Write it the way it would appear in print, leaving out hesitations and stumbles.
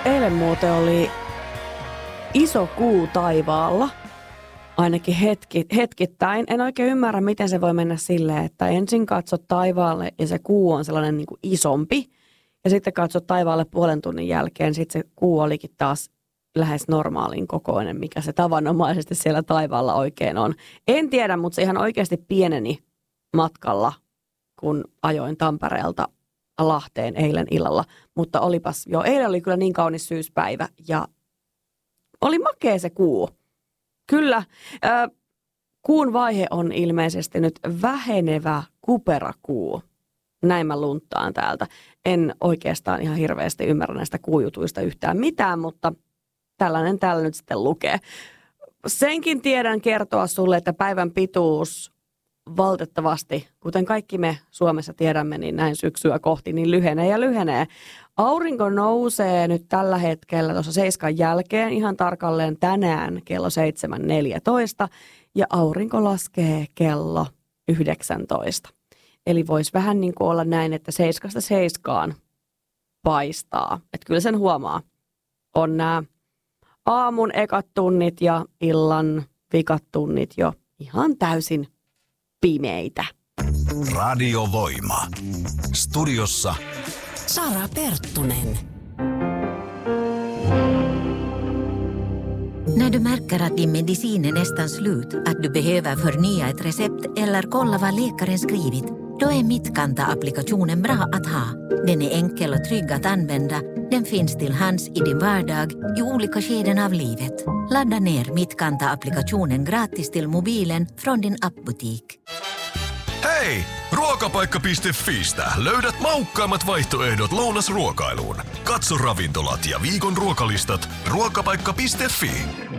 Eilen muuten oli iso kuu taivaalla, ainakin hetkittäin. En oikein ymmärrä, miten se voi mennä silleen, että ensin katsot taivaalle ja se kuu on sellainen niin kuin isompi. Ja sitten katsot taivaalle puolen tunnin jälkeen, sitten se kuu olikin taas lähes normaalin kokoinen, mikä se tavanomaisesti siellä taivaalla oikein on. En tiedä, mutta se ihan oikeasti pieneni matkalla, kun ajoin Tampereelta Lahteen eilen illalla. Mutta olipas, joo, eilen oli kyllä niin kaunis syyspäivä ja oli makea se kuu. Kyllä, kuun vaihe on ilmeisesti nyt vähenevä kuperakuu. Näin mä lunttaan täältä. En oikeastaan ihan hirveästi ymmärrä näistä kuujutuista yhtään mitään, mutta tällainen täällä nyt sitten lukee. Senkin tiedän kertoa sulle, että päivän pituus valitettavasti, kuten kaikki me Suomessa tiedämme, niin näin syksyä kohti, niin lyhenee ja lyhenee. Aurinko nousee nyt tällä hetkellä tuossa 7 jälkeen, ihan tarkalleen tänään kello 7.14 ja aurinko laskee kello 19. Eli voisi vähän niin kuin olla näin, että 7 paistaa. Että kyllä sen huomaa. On nämä aamun ekat tunnit ja illan vikat tunnit jo ihan täysin pimeitä. Radiovoima. Studiossa Sara Perttunen. När du märker att din medicin är nästan slut, att du behöver förnya ett recept eller kolla vad läkaren skrivit, då är Mittkanta-applikationen bra att ha. Den är enkel och trygg att använda. Den finns till hands i din vardag i olika skeden av livet. Ladda ner Mittkanta-applikationen gratis till mobilen från din appbutik. Hei! Ruokapaikka.fiistä löydät maukkaimmat vaihtoehdot lounasruokailuun. Katso ravintolat ja viikon ruokalistat ruokapaikka.fi.